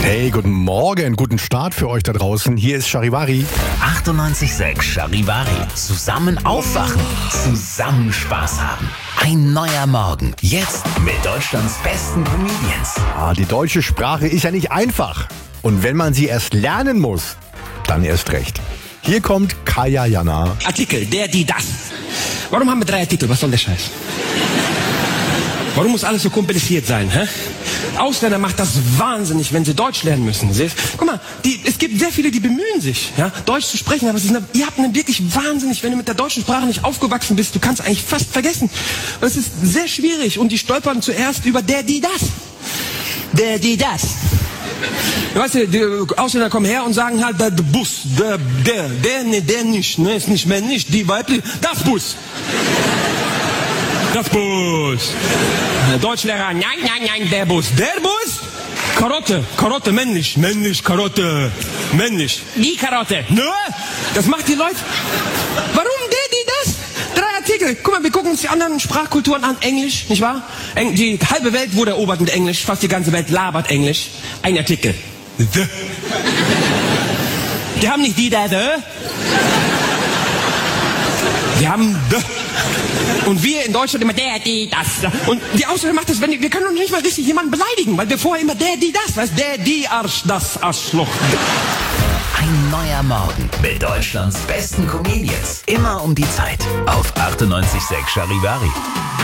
Hey, guten Morgen, guten Start für euch da draußen. Hier ist Charivari. 98.6 Charivari. Zusammen aufwachen, zusammen Spaß haben. Ein neuer Morgen. Jetzt mit Deutschlands besten Comedians. Die deutsche Sprache ist ja nicht einfach. Und wenn man sie erst lernen muss, dann erst recht. Hier kommt Kaya Jana. Artikel, der, die, das. Warum haben wir 3 Artikel? Was soll der Scheiß? Warum muss alles so kompliziert sein? Hä? Ausländer macht das wahnsinnig, wenn sie Deutsch lernen müssen. Guck mal, es gibt sehr viele, die bemühen sich, ja, Deutsch zu sprechen, aber ihr habt einen wirklich wahnsinnig, wenn du mit der deutschen Sprache nicht aufgewachsen bist, du kannst eigentlich fast vergessen. Das ist sehr schwierig und die stolpern zuerst über der, die, das. Der, die, das. Weißt du, die Ausländer kommen her und sagen halt, der Bus, der nicht, ne, ist nicht männlich, die weiblich, das Bus. Das Bus. Der Deutschlehrer, nein, der Bus. Der Bus? Karotte, männlich, Karotte, männlich. Die Karotte. Nö, das macht die Leute. Warum der, die, das? 3 Artikel. Guck mal, wir gucken uns die anderen Sprachkulturen an. Englisch, nicht wahr? Die halbe Welt wurde erobert mit Englisch. Fast die ganze Welt labert Englisch. Ein Artikel. The. Die haben nicht die, der, the. Wir haben the. Und wir in Deutschland immer der, die, das. Und die Ausländer macht das, wir können doch nicht mal richtig jemanden beleidigen, weil wir vorher immer der, die, das, weißt, der, die, Arsch, das Arschloch. Ein neuer Morgen mit Deutschlands besten Comedians. Immer um die Zeit auf 98.6 Charivari.